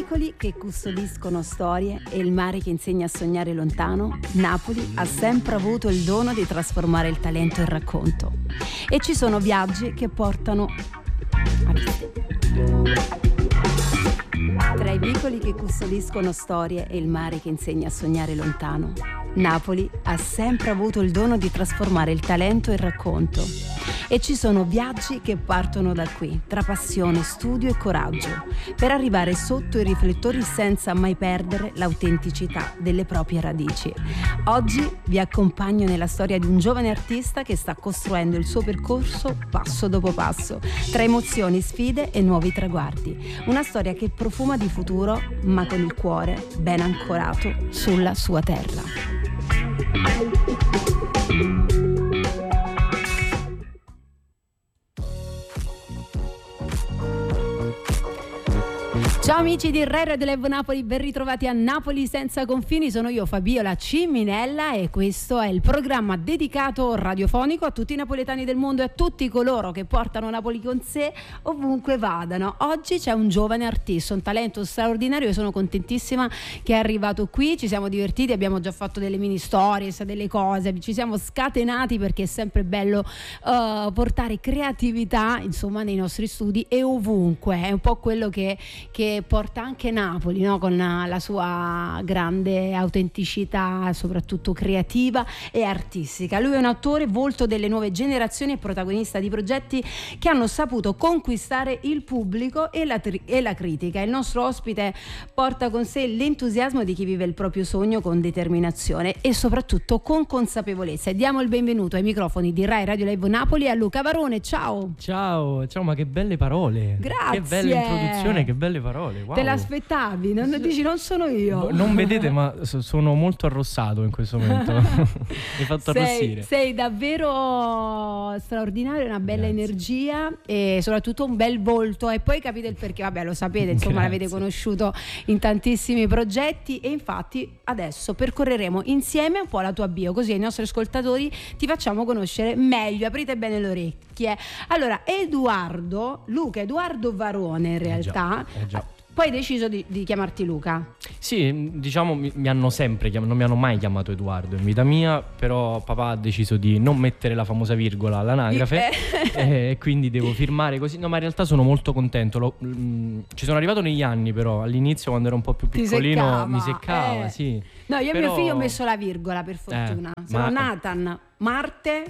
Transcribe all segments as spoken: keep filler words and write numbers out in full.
vicoli che custodiscono storie e il mare che insegna a sognare lontano, Napoli ha sempre avuto il dono di trasformare il talento in racconto. E ci sono viaggi che portano a Tra i vicoli che custodiscono storie e il mare che insegna a sognare lontano, Napoli ha sempre avuto il dono di trasformare il talento in racconto. E ci sono viaggi che partono da qui, tra passione, studio e coraggio, per arrivare sotto i riflettori senza mai perdere l'autenticità delle proprie radici. Oggi vi accompagno nella storia di un giovane artista che sta costruendo il suo percorso passo dopo passo, tra emozioni, sfide e nuovi traguardi. Una storia che profuma di futuro, ma con il cuore ben ancorato sulla sua terra. Ciao amici di Rai Radio Live Napoli, ben ritrovati a Napoli senza confini. Sono io, Fabiola Ciminella, e questo è il programma dedicato radiofonico a tutti i napoletani del mondo e a tutti coloro che portano Napoli con sé ovunque vadano. Oggi c'è un giovane artista, un talento straordinario. Io sono contentissima che è arrivato qui, ci siamo divertiti, abbiamo già fatto delle mini stories, delle cose, ci siamo scatenati perché è sempre bello uh, portare creatività, insomma, nei nostri studi e ovunque. È un po' quello che, che porta anche Napoli, no? Con la sua grande autenticità, soprattutto creativa e artistica. Lui è un autore, volto delle nuove generazioni e protagonista di progetti che hanno saputo conquistare il pubblico e la, tri- e la critica. Il nostro ospite porta con sé l'entusiasmo di chi vive il proprio sogno con determinazione e soprattutto con consapevolezza. E diamo il benvenuto ai microfoni di Rai Radio Live Napoli a Luca Varone. Ciao! Ciao, ciao, ma che belle parole! Grazie! Che bella introduzione, che belle parole! Wow. Te l'aspettavi? Non dici non sono io. Non vedete, ma sono molto arrossato in questo momento. Mi hai fatto sei, arrossire. Sei davvero straordinario, una bella Grazie. Energia e soprattutto un bel volto. E poi capite il perché, vabbè, lo sapete, insomma. Grazie. L'avete conosciuto in tantissimi progetti e infatti adesso percorreremo insieme un po' la tua bio, così ai nostri ascoltatori ti facciamo conoscere meglio. Aprite bene le orecchie. Allora, Edoardo, Luca Edoardo Varone in realtà. Eh già, eh già. Poi hai deciso di, di chiamarti Luca. Sì, diciamo mi, mi hanno sempre chiamato, non mi hanno mai chiamato Edoardo in vita mia, però papà ha deciso di non mettere la famosa virgola all'anagrafe e quindi devo firmare così. No, ma in realtà sono molto contento. Lo, mh, ci sono arrivato negli anni, però all'inizio quando ero un po' più piccolino seccava, mi seccava, eh. sì. No, io però... a mio figlio ho messo la virgola, per fortuna. Eh, Sono ma... Nathan Marte,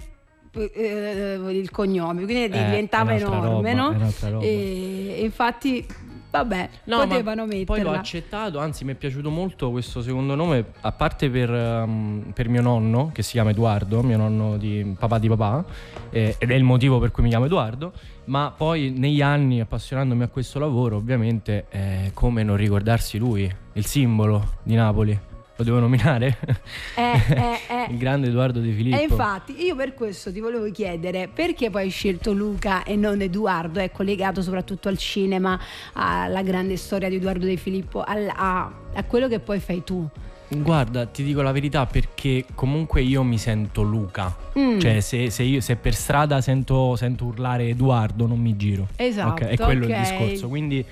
eh, il cognome, quindi eh, diventava enorme, roba, no? E, e infatti vabbè, no, potevano metterla. Poi l'ho accettato, anzi mi è piaciuto molto questo secondo nome, a parte per, um, per mio nonno, che si chiama Edoardo, mio nonno di papà di papà, eh, ed è il motivo per cui mi chiamo Edoardo, ma poi negli anni, appassionandomi a questo lavoro, ovviamente, eh, come non ricordarsi lui, il simbolo di Napoli. Lo devo nominare? Eh, eh, eh. Il grande Edoardo De Filippo. E infatti io per questo ti volevo chiedere perché poi hai scelto Luca e non Edoardo, ecco, legato soprattutto al cinema, alla grande storia di Edoardo De Filippo, al, a, a quello che poi fai tu. Guarda, ti dico la verità, perché comunque io mi sento Luca. Mm. Cioè se, se, io, se per strada sento, sento urlare Edoardo non mi giro. Esatto, okay? È quello okay. il discorso. Quindi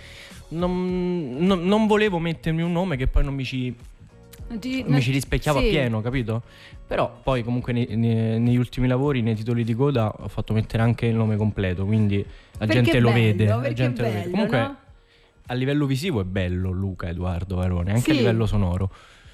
non, non, non volevo mettermi un nome che poi non mi ci... Ti, mi ci rispecchiava sì. pieno, capito? Però poi comunque nei, nei, negli ultimi lavori, nei titoli di coda, ho fatto mettere anche il nome completo, quindi la perché gente lo bello, vede, la gente bello, lo vede. Comunque no? A livello visivo è bello Luca Edoardo Varone, anche sì. a livello sonoro.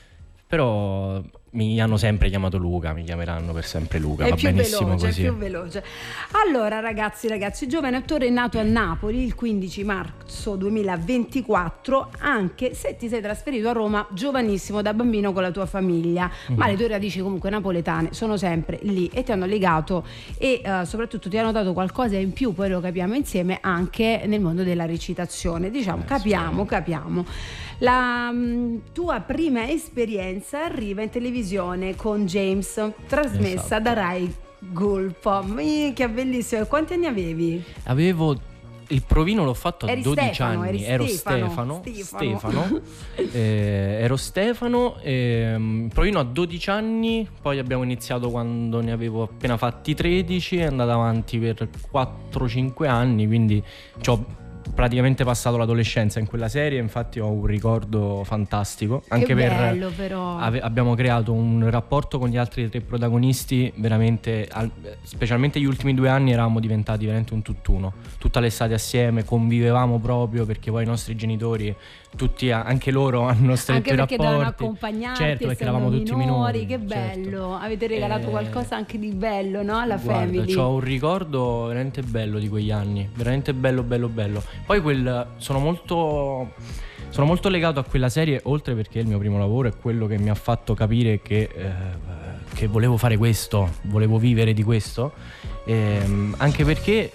Però mi hanno sempre chiamato Luca, mi chiameranno per sempre Luca, è va più benissimo veloce, così. È più veloce. Allora ragazzi, ragazzi, giovane attore nato a Napoli il quindici marzo duemilaventiquattro, anche se ti sei trasferito a Roma giovanissimo da bambino con la tua famiglia, mm-hmm. ma le tue radici comunque napoletane sono sempre lì e ti hanno legato e uh, soprattutto ti hanno dato qualcosa in più, poi lo capiamo insieme, anche nel mondo della recitazione, diciamo, eh, capiamo, sì. capiamo. La mh, tua prima esperienza arriva in televisione con James, trasmessa esatto. da Rai Gulp. Minchia, bellissimo. Quanti anni avevi? Avevo il provino, l'ho fatto a eri dodici Stefano, anni. Eri ero Stefano Stefano Stefano, Stefano. eh, ero Stefano eh, il provino a dodici anni. Poi abbiamo iniziato quando ne avevo appena fatti tredici, è andato avanti per quattro cinque anni, quindi c'ho praticamente passato l'adolescenza in quella serie, infatti ho un ricordo fantastico, anche che per bello, però. ave- abbiamo creato un rapporto con gli altri tre protagonisti veramente al- specialmente gli ultimi due anni eravamo diventati veramente un tutt'uno, tutta l'estate assieme, convivevamo proprio perché poi i nostri genitori tutti, anche loro hanno stretto anche i perché rapporti, dovevano accompagnarti, certo, perché essendo eravamo tutti minori, che bello, certo. avete regalato Eh, qualcosa anche di bello, no? Alla Guarda, family. c'ho un ricordo veramente bello di quegli anni, veramente bello, bello, bello. Poi quel, sono molto, sono molto legato a quella serie, oltre perché il mio primo lavoro è quello che mi ha fatto capire che, eh, che volevo fare questo, volevo vivere di questo, ehm, anche perché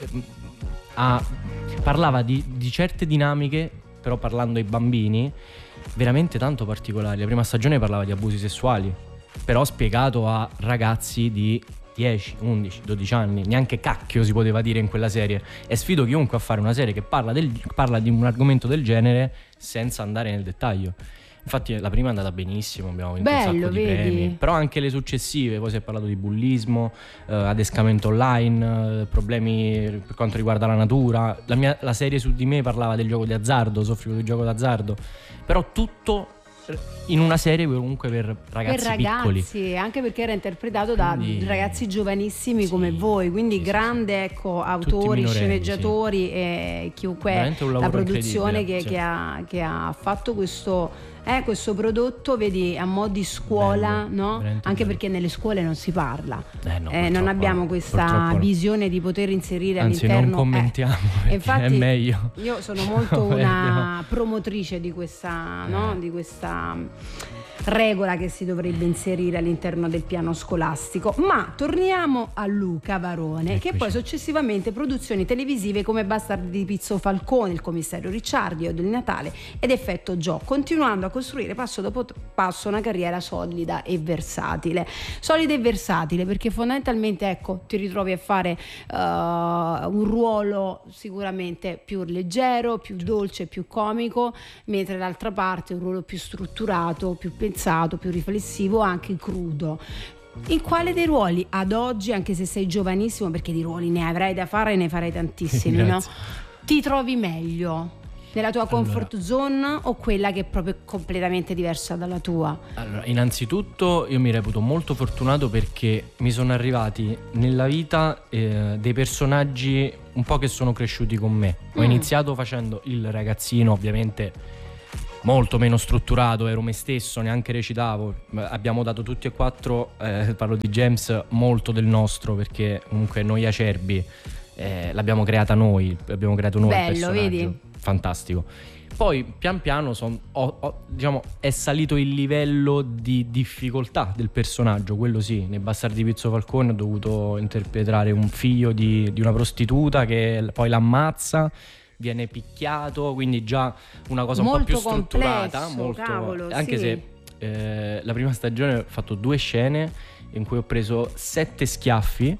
ah, parlava di, di certe dinamiche, però parlando ai bambini, veramente tanto particolari. La prima stagione parlava di abusi sessuali, però spiegato a ragazzi di dieci, undici, dodici anni, neanche cacchio si poteva dire in quella serie, e sfido chiunque a fare una serie che parla, del, parla di un argomento del genere senza andare nel dettaglio. Infatti la prima è andata benissimo, abbiamo vinto Bello, un sacco di vedi? premi, però anche le successive, poi si è parlato di bullismo, eh, adescamento online, eh, problemi per quanto riguarda la natura. La, mia, la serie su di me parlava del gioco di azzardo, soffrivo di gioco d'azzardo, però tutto in una serie comunque per ragazzi, per piccoli. ragazzi, anche perché era interpretato da Quindi, ragazzi giovanissimi sì, come voi, quindi sì, grande, sì, ecco, Tutti autori, minorenni, sceneggiatori sì. e chiunque Veramente un la lavoro produzione che, incredibile, sì. che, ha, che ha fatto questo, eh, questo prodotto, vedi, a mo' di scuola, Bello, no? veramente Anche bello. perché nelle scuole non si parla, Eh, no, eh, non purtroppo abbiamo no, questa purtroppo no. visione di poter inserire Anzi, all'interno. non commentiamo, eh, perché infatti, è meglio. io sono molto Meglio. una promotrice di questa, no? Eh. Di questa regola che si dovrebbe inserire all'interno del piano scolastico. Ma torniamo a Luca Varone, Eccoci. che poi successivamente produzioni televisive come Bastardi di Pizzo Falcone, Il commissario Ricciardi, Odio di Natale ed Effetto Joe, continuando a costruire passo dopo passo una carriera solida e versatile. Solida e versatile perché fondamentalmente, ecco, ti ritrovi a fare uh, un ruolo sicuramente più leggero, più Certo. dolce, più comico, mentre dall'altra parte un ruolo più strutturato, più pensato, più riflessivo, anche crudo. In quale dei ruoli ad oggi, anche se sei giovanissimo, perché di ruoli ne avrai da fare e ne farai tantissimi, no? Grazie. Ti trovi meglio? Nella tua comfort Allora, zone o quella che è proprio completamente diversa dalla tua? Allora, innanzitutto io mi reputo molto fortunato perché mi sono arrivati nella vita eh, dei personaggi un po' che sono cresciuti con me. Ho Mm. iniziato facendo il ragazzino, ovviamente molto meno strutturato, ero me stesso, neanche recitavo. Abbiamo dato tutti e quattro, eh, parlo di James, molto del nostro, perché comunque noi acerbi eh, l'abbiamo creata noi, abbiamo creato noi il Bello, personaggio. vedi? Fantastico. Poi pian piano son, ho, ho, diciamo, è salito il livello di difficoltà del personaggio, quello sì. Nei Bastardi di Pizzo Falcone ho dovuto interpretare un figlio di, di una prostituta che poi l'ammazza, viene picchiato, quindi già una cosa Molto un po' più strutturata, complesso, molto, cavolo, anche sì. se eh, la prima stagione ho fatto due scene in cui ho preso sette schiaffi.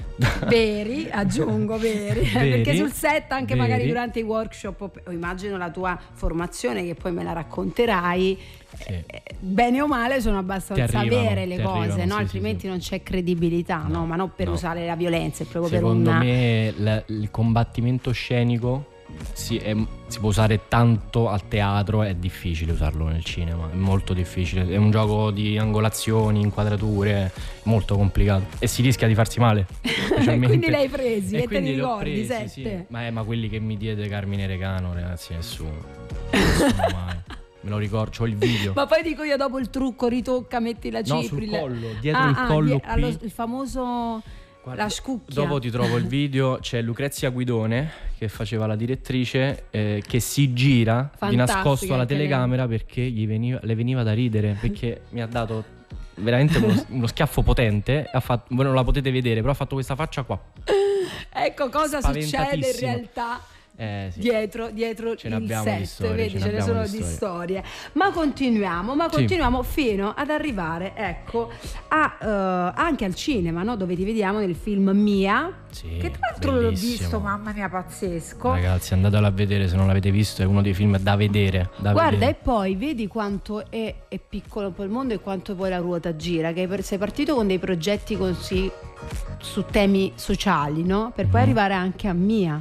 Veri, aggiungo veri, Veri, perché sul set anche veri. magari durante i workshop o, o immagino la tua formazione che poi me la racconterai, Sì. eh, bene o male sono abbastanza Ti arrivano, vere le ti cose, arrivano, no? sì, Altrimenti sì, sì. non c'è credibilità, no? No, Ma non per no. usare la violenza, è proprio Secondo per una... me l- il combattimento scenico si, è- si può usare tanto al teatro, è difficile usarlo nel cinema, è molto difficile, è un gioco di angolazioni, inquadrature, molto complicato e si rischia di farsi male specialmente. Quindi l'hai presi e, te quindi li li ho ricordi, presi, sette? sì. Ma, è, ma quelli che mi diede Carmine Recano, ragazzi, nessuno, nessuno mai. Me lo ricordo, c'ho il video. Ma poi dico io dopo il trucco, ritocca, metti la No, cipri. sul la- collo, dietro Ah, il ah, collo die- qui. allo- il famoso... Guarda, la scucchia. dopo ti trovo il video, c'è Lucrezia Guidone che faceva la direttrice, eh, che si gira di Fantastica nascosto alla anche lei. telecamera perché gli veniva, le veniva da ridere, perché mi ha dato veramente uno, uno schiaffo potente, ha fatto, voi non la potete vedere, però ha fatto questa faccia qua. Ecco cosa succede in Spaventatissimo. realtà Eh, sì. dietro, dietro Ce ne il abbiamo set, di storie, vedi, ce ce ne ne abbiamo sono di di storie. Ma continuiamo, ma Sì. continuiamo fino ad arrivare, ecco, a, eh, anche al cinema, no? Dove ti vediamo nel film Mia, Sì, che tra l'altro l'ho bellissimo. visto, mamma mia, pazzesco. Ragazzi, andatelo a vedere se non l'avete visto, è uno dei film da vedere. Da Guarda, vedere. e poi vedi quanto è, è piccolo un po' il mondo e quanto poi la ruota gira, che per- sei partito con dei progetti così su temi sociali, no? Per poi Mhm. arrivare anche a Mia. Eh,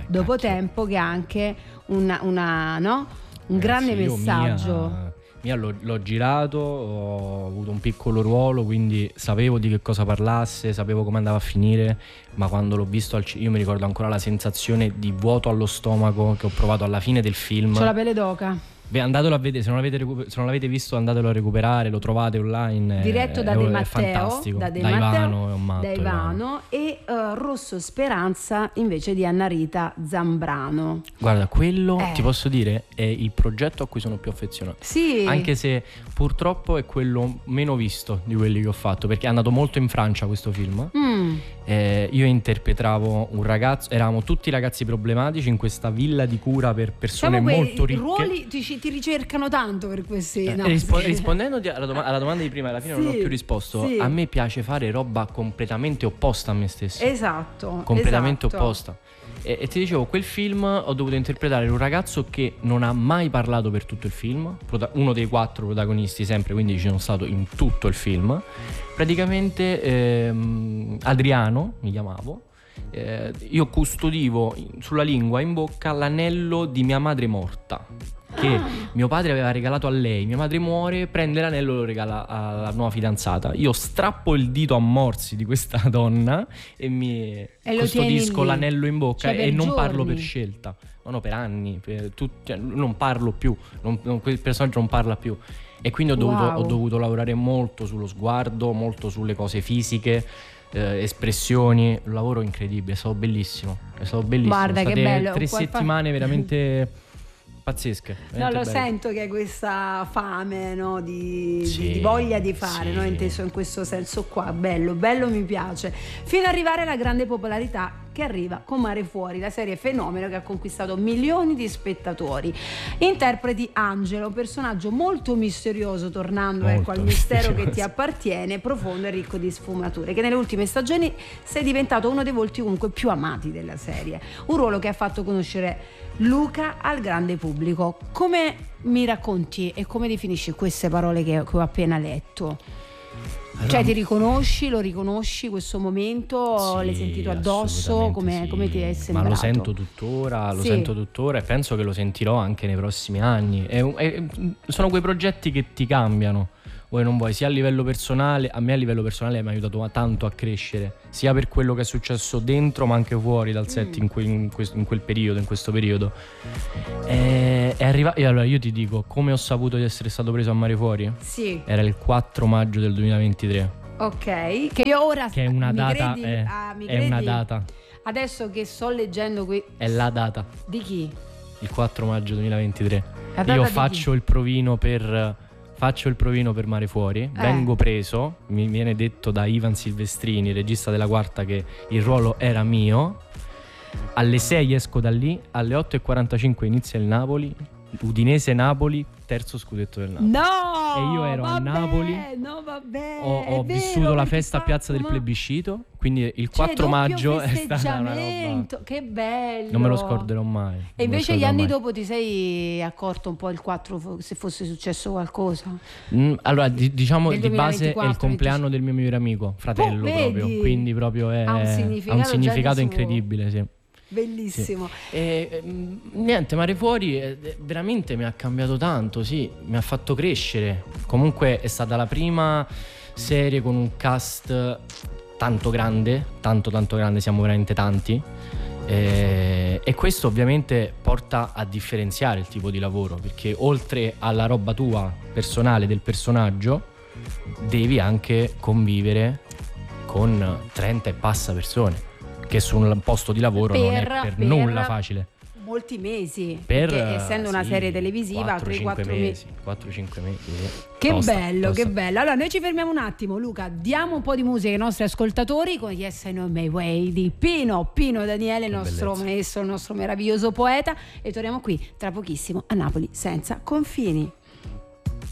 dopo tempo, che ha anche una, una no? un Ragazzi, grande io messaggio. Mia, mia l'ho, l'ho girato, ho avuto un piccolo ruolo, quindi sapevo di che cosa parlasse, sapevo come andava a finire, ma quando l'ho visto al cinema, io mi ricordo ancora la sensazione di vuoto allo stomaco che ho provato alla fine del film. C'ho la pelle d'oca. Beh, andatelo a vedere, se non l'avete, recuper- se non l'avete visto andatelo a recuperare, lo trovate online. Diretto è, da De è Matteo, fantastico. da, De da Matteo, Ivano, è un matto, da Ivano, e uh, Rosso Speranza invece di Anna Rita Zambrano. Guarda, quello eh. ti posso dire è il progetto a cui sono più affezionato. Sì. Anche se purtroppo è quello meno visto di quelli che ho fatto, perché è andato molto in Francia questo film. Mm. Eh, io interpretavo un ragazzo, eravamo tutti ragazzi problematici in questa villa di cura per persone Diciamo molto ricche. I ruoli ti, ti ricercano tanto per questi. Eh, no, rispo- sì. Rispondendo alla, doma- alla domanda di prima, alla fine sì, non ho più risposto. Sì. A me piace fare roba completamente opposta a me stesso. Esatto. Completamente esatto. opposta. E, e ti dicevo, quel film ho dovuto interpretare un ragazzo che non ha mai parlato per tutto il film, prota- uno dei quattro protagonisti sempre, quindi ci sono stato in tutto il film. Praticamente ehm, Adriano, mi chiamavo, eh, io custodivo in- sulla lingua, in bocca, l'anello di mia madre morta, che Ah. mio padre aveva regalato a lei. Mia madre muore, prende l'anello e lo regala alla nuova fidanzata. Io strappo il dito a morsi di questa donna e mi E lo custodisco tieni lì. l'anello in bocca, Cioè, per e non giorni. parlo per scelta, no, no, per anni, per tut- cioè, non parlo più, non, non, quel personaggio non parla più. E quindi ho dovuto, Wow. ho dovuto lavorare molto sullo sguardo, molto sulle cose fisiche, eh, espressioni. Un lavoro incredibile, è stato bellissimo. È stato bellissimo. Guarda, State che bello. tre Qua fa- settimane veramente pazzesche. No, veramente lo belle. sento che hai questa fame, no, di, Sì, di- di voglia di fare, sì. no, inteso in questo senso qua. Bello, bello, mi piace. Fino ad arrivare alla grande popolarità che arriva con Mare Fuori, la serie fenomeno che ha conquistato milioni di spettatori. Interpreti Angelo, un personaggio molto misterioso, tornando Molto ecco, al mistero che misterioso. ti appartiene, profondo e ricco di sfumature, che nelle ultime stagioni sei diventato uno dei volti comunque più amati della serie. Un ruolo che ha fatto conoscere Luca al grande pubblico. Come mi racconti e come definisci queste parole che, che ho appena letto? Allora, Cioè ti riconosci, lo riconosci questo momento? sì, L'hai sentito addosso? assolutamente Come, sì. come ti è sembrato? Ma lo sento tuttora, lo Sì. sento tuttora e penso che lo sentirò anche nei prossimi anni. È un- è- sono quei progetti che ti cambiano, vuoi non vuoi, sia a livello personale. A me a livello personale mi ha aiutato tanto a crescere, sia per quello che è successo dentro ma anche fuori dal set Mm. in, que- in que- in quel periodo, in questo periodo. È, è arrivato. Allora io ti dico, come ho saputo di essere stato preso a Mare Fuori? Sì, Era il quattro maggio del duemilaventitré, ok. Che io ora che è una mi data, credi? è, Ah, mi è una credi? data, Adesso che sto leggendo qui è la data. di chi? Il quattro maggio duemilaventitré. La data Io di faccio il provino per faccio il provino per Mare Fuori, vengo preso, mi viene detto da Ivan Silvestrini, regista della Quarta, che il ruolo era mio. Alle sei esco da lì, alle otto e quarantacinque inizia il Napoli, Udinese-Napoli, terzo scudetto del Napoli. No! E io ero a vabbè, Napoli. No, vabbè. Ho, ho è vero, vissuto la perché festa a fa- Piazza del ma- Plebiscito, quindi il Cioè, quattro doppio maggio è stata una roba. festeggiamento, che bello. Non me lo scorderò mai. non me E lo invece gli scorderò anni mai. dopo ti sei accorto un po' il quattro se fosse successo qualcosa? Mm, allora, di- diciamo Nel di base è il duemilaventiquattro, compleanno del mio migliore amico, fratello Oh, proprio, vedi? quindi proprio è, Ha un significato ha un già significato di suo. incredibile, sì. Bellissimo. E, mm, niente, Mare Fuori eh, veramente mi ha cambiato tanto, sì, mi ha fatto crescere. Comunque è stata la prima serie con un cast tanto grande, tanto tanto grande, siamo veramente tanti. Eh, e questo ovviamente porta a differenziare il tipo di lavoro, perché oltre alla roba tua personale del personaggio devi anche convivere con trenta e passa persone, che su un posto di lavoro non è Per- per, per- nulla facile. Molti mesi, Per, perché essendo una sì, serie televisiva, tre quattro mesi. mesi, quattro cinque mesi. sì. Che Tosta, bello, tosta. che bello. Allora, noi ci fermiamo un attimo, Luca. Diamo un po' di musica ai nostri ascoltatori con Yes I Know My Way di Pino, Pino Daniele, il Che nostro bellezza. maestro, il nostro meraviglioso poeta. E torniamo qui tra pochissimo a Napoli senza confini.